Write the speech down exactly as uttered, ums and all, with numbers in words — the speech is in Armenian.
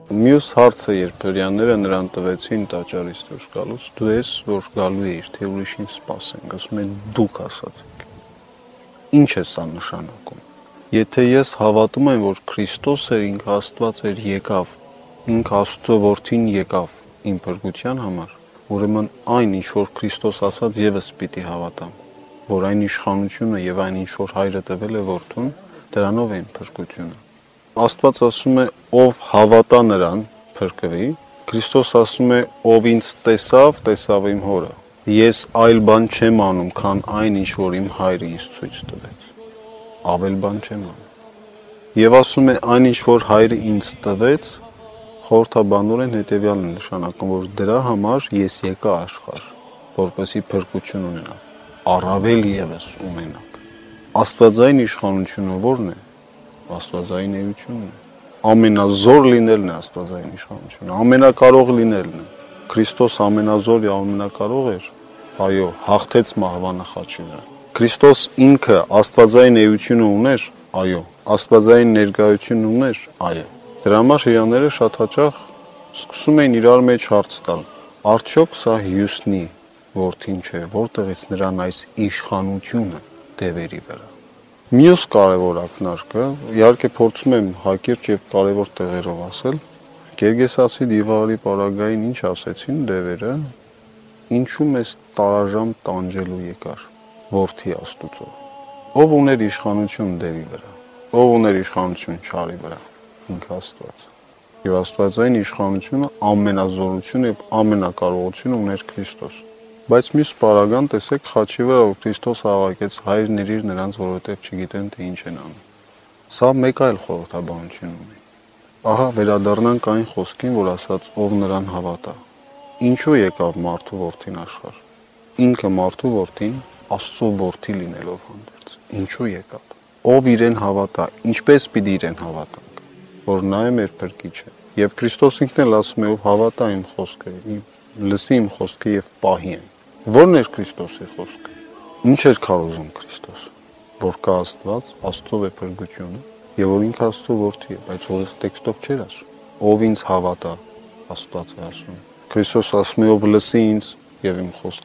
Մյուս հարցը, երբ հрьяաները նրան տվեցին տաճարից դուրս գալուց, դու ես, որ գալու էիր, թե ուրիշին սպասենք, ասում են դուք ասացիք։ Ինչ է սա նշանակում։ Եթե ես հավատում եմ, որ Քրիստոս էր, ինքը Աստված էր, եկավ, ինքը Աստծո որդին եկավ իմ փրկության համար, ուրեմն այն, ինչ որ Քրիստոս ասաց, եւս պիտի հավատամ, որ այն իշխանությունը եւ այն, ինչ որ Հայրը տվել է որդուն, դրանով է իմ փրկությունը։ Աստված ասում է, ով հավատա նրան, փրկվի։ Քրիստոս ասում է, ով ինձ տեսավ, տեսավ իմ հորը։ Ես այլ բան չեմ անում, քան այն, ինչ որ իմ Հայրը ինձ ցույց տվեց։ Ավել բան չեմ անում։ Եվ ասում է, այն, ինչ որ Հայրը ինձ տվեց, խորհրդաբանորեն հետևյալն է նշանակում, որ դրա համար ես եկա աշխարհ, որպեսզի փրկություն ունենամ, առավել եւս ունենամ։ Աստվածային իշխանությունը ո՞րն է։ Աստվածային էությունն է։ Ամենազոր լինելն է աստվածային իշխանությունը, ամենակարող լինելն է։ Քրիստոս ամենազոր եւ ամենակարող էր։ Այո, հաղթեց մահվան խաչի վրա։ Քրիստոս ինքը աստվածային էությունը ուներ, այո, աստվածային ներկայություն ուներ, այո։ Դրա համար հрьяաները շատ հաճախ սկսում էին իրար մեջ հարց տալ. արդյոք սա հյուսնի որդին չէ, որտեղից նրան այս իշխանությունը դևերի վրա։ Մյուս կարևոր ակնարկը, իհարկե փորձում եմ հակիրճ եւ կարևոր տեղերով ասել, Գերգեսացի դիվարի պարագային ինչ ասեցին դևերը, ինչու մեզ տարաժամ տանջելու եկար որդի Աստուծո։ Ով ուներ իշխանություն դևի վրա, ով ուներ իշխանություն չարի վրա, ինքը Աստված։ Եվ աստվածային իշխանությունը ամենազորությունը եւ ամենակարողությունը ուներ Քրիստոս։ Բայց մյուս պարագան տեսեք խաչի վրա, որ Քրիստոս հավաքեց հայրն իր նրանց, որովհետև չգիտեն թե ինչ են անում։ Սա մեկ այլ խորհրդաբանություն ունի։ Ահա վերադառնանք այն խոսքին, որ ասաց ով նրան հավատա։ Ինչու եկավ մարդու որդին աշխարհ։ Ինքը մարդու որդին Աստծո որդի լինելով հանդերձ։ Ինչու եկավ։ Ով իրեն հավատա, ինչպես պիտի իրեն հավատանք, որ նա է մեր փրկիչը։ Եվ Քրիստոս ինքն էլ ասում է, ով հավատա իմ խոսքը, լսի իմ խոսքը եւ պահի այն։ Ո՞րն էր Քրիստոսի խոսքը։ Ինչ էր քարոզում Քրիստոս, որ կա Աստված, Աստծո է փրկությունը, եւ որ ինքը Աստծո որդի է, բայց ուղիղ տեքստով չէր ասում։ Ով ինձ հավատա, Աստված է ասում։ Քրիստոս ասում է, ով լսի ինձ եւ իմ խոսքը